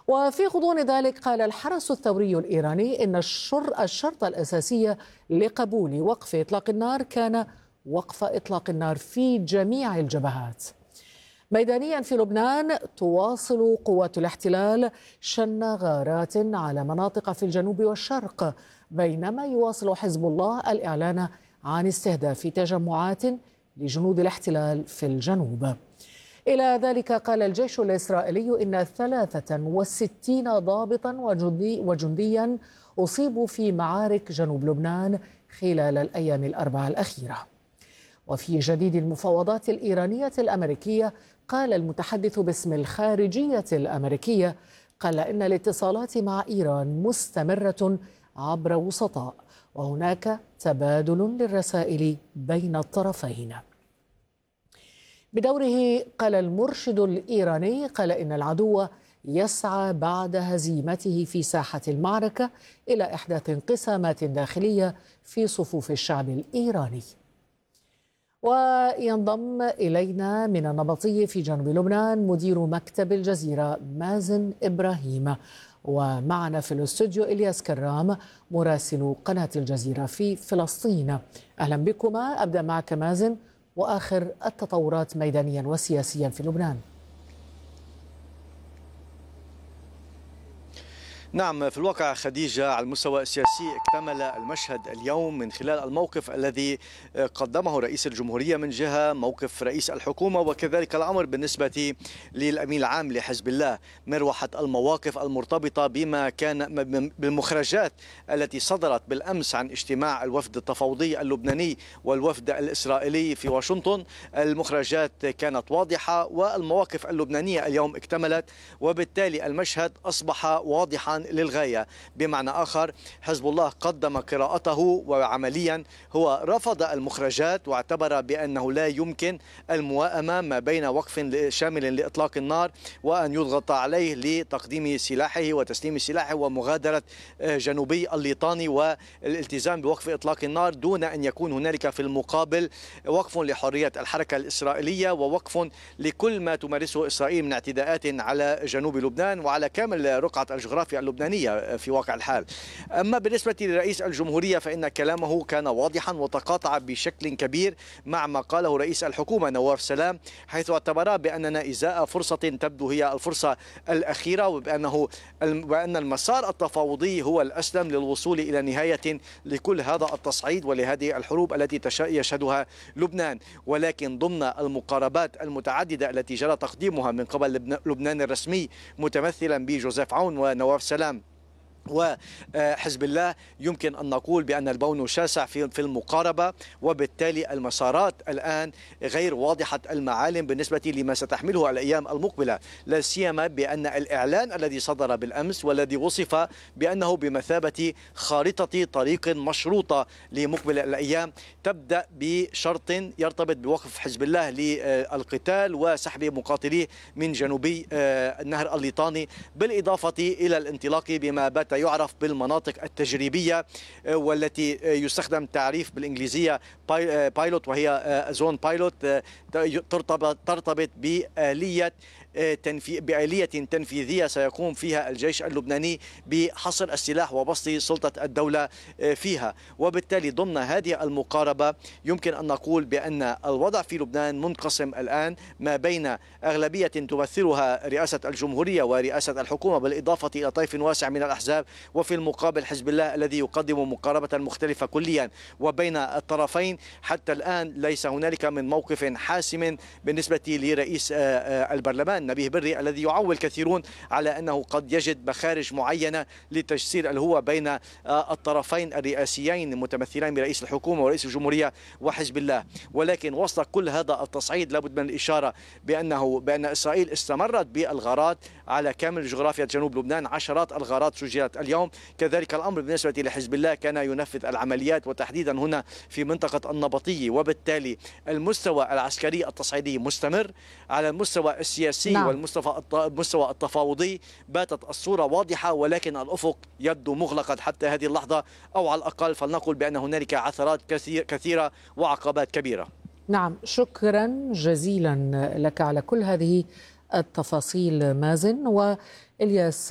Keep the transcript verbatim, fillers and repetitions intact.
وفي غضون ذلك قال الحرس الثوري الإيراني إن الشرط الأساسي لقبول وقف إطلاق النار كان وقف إطلاق النار في جميع الجبهات. ميدانيا في لبنان تواصل قوات الاحتلال شن غارات على مناطق في الجنوب والشرق، بينما يواصل حزب الله الإعلان عن استهداف تجمعات لجنود الاحتلال في الجنوب. إلى ذلك قال الجيش الإسرائيلي إن ثلاثة وستين ضابطا وجندي وجنديا أصيبوا في معارك جنوب لبنان خلال الأيام الأربعة الأخيرة. وفي جديد المفاوضات الإيرانية الأمريكية قال المتحدث باسم الخارجية الأمريكية قال إن الاتصالات مع إيران مستمرة عبر وسطاء، وهناك تبادل للرسائل بين الطرفين. بدوره قال المرشد الإيراني قال إن العدو يسعى بعد هزيمته في ساحة المعركة إلى إحداث انقسامات داخلية في صفوف الشعب الإيراني. وينضم إلينا من النبطي في جنوب لبنان مدير مكتب الجزيرة مازن إبراهيم، ومعنا في الاستوديو إلياس كرام مراسل قناة الجزيرة في فلسطين. أهلا بكما. أبدأ معك مازن، وآخر التطورات ميدانيا وسياسيا في لبنان. نعم، في الواقع خديجة على المستوى السياسي اكتمل المشهد اليوم من خلال الموقف الذي قدمه رئيس الجمهورية من جهة، موقف رئيس الحكومة، وكذلك الأمر بالنسبة للأمين العام لحزب الله. مروحة المواقف المرتبطة بما كان بالمخرجات التي صدرت بالأمس عن اجتماع الوفد التفاوضي اللبناني والوفد الإسرائيلي في واشنطن، المخرجات كانت واضحة والمواقف اللبنانية اليوم اكتملت، وبالتالي المشهد أصبح واضحا للغاية. بمعنى آخر، حزب الله قدم قراءته وعمليا هو رفض المخرجات واعتبر بأنه لا يمكن الموائمة ما بين وقف شامل لإطلاق النار وأن يضغط عليه لتقديم سلاحه وتسليم سلاحه ومغادرة جنوبي الليطاني والالتزام بوقف إطلاق النار، دون أن يكون هنالك في المقابل وقف لحرية الحركة الإسرائيلية ووقف لكل ما تمارسه إسرائيل من اعتداءات على جنوب لبنان وعلى كامل رقعة الجغرافيا اللبنانية في واقع الحال. أما بالنسبة لرئيس الجمهورية فإن كلامه كان واضحا وتقاطع بشكل كبير مع ما قاله رئيس الحكومة نواف سلام، حيث اعتبر بأننا إزاء فرصة تبدو هي الفرصة الأخيرة، وبأنه وأن المسار التفاوضي هو الأسلم للوصول إلى نهاية لكل هذا التصعيد ولهذه الحروب التي يشهدها لبنان، ولكن ضمن المقاربات المتعددة التي جرى تقديمها من قبل لبنان الرسمي متمثلا بجوزيف عون ونواف سلام وحزب الله، يمكن أن نقول بأن البون شاسع في المقاربة، وبالتالي المسارات الآن غير واضحة المعالم بالنسبة لما ستحمله الأيام المقبلة، لا سيما بأن الإعلان الذي صدر بالأمس والذي وصف بأنه بمثابة خارطة طريق مشروطة لمقبل الأيام تبدأ بشرط يرتبط بوقف حزب الله للقتال وسحب مقاتليه من جنوبي النهر الليطاني، بالإضافة إلى الانطلاق بما بات يعرف بالمناطق التجريبية والتي يستخدم تعريف بالإنجليزية بايلوت، وهي زون بايلوت ترتبط ترتبط بآلية تنفي... بآلية تنفيذية سيقوم فيها الجيش اللبناني بحصر السلاح وبسط سلطة الدولة فيها. وبالتالي ضمن هذه المقاربة يمكن أن نقول بأن الوضع في لبنان منقسم الآن ما بين أغلبية تمثلها رئاسة الجمهورية ورئاسة الحكومة بالإضافة إلى طيف واسع من الأحزاب، وفي المقابل حزب الله الذي يقدم مقاربة مختلفة كليا، وبين الطرفين حتى الآن ليس هنالك من موقف حاسم بالنسبة لرئيس البرلمان نبيه بري الذي يعول كثيرون على أنه قد يجد مخارج معينة لتجسير الهوة بين الطرفين الرئاسيين المتمثلين برئيس الحكومة ورئيس الجمهورية وحزب الله. ولكن وسط كل هذا التصعيد لابد من الإشارة بأنه بأن إسرائيل استمرت بالغارات على كامل جغرافيا جنوب لبنان، عشرات الغارات سجلت اليوم. كذلك الأمر بالنسبة لحزب الله كان ينفذ العمليات وتحديدا هنا في منطقة النبطية، وبالتالي المستوى العسكري التصعيدي مستمر. على المستوى السياسي نعم. والمستوى التفاوضي باتت الصورة واضحة، ولكن الأفق يبدو مغلقا حتى هذه اللحظة، أو على الأقل فلنقل بأن هنالك عثرات كثير كثيرة وعقبات كبيرة. نعم، شكرا جزيلا لك على كل هذه التفاصيل مازن. وإلياس